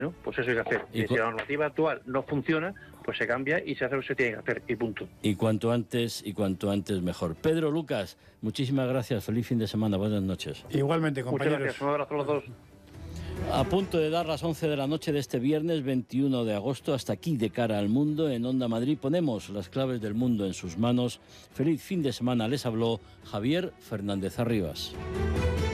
¿no? Pues eso hay que hacer. Y si la normativa actual no funciona, pues se cambia y se hace lo que se tiene que hacer, y punto. Y cuanto antes mejor. Pedro, Lucas, muchísimas gracias. Feliz fin de semana. Buenas noches. Igualmente, compañeros. Muchas gracias. Un abrazo a los dos. A punto de dar las 11 de la noche de este viernes 21 de agosto, hasta aquí de cara al mundo, en Onda Madrid ponemos las claves del mundo en sus manos. Feliz fin de semana, les habló Javier Fernández Arribas.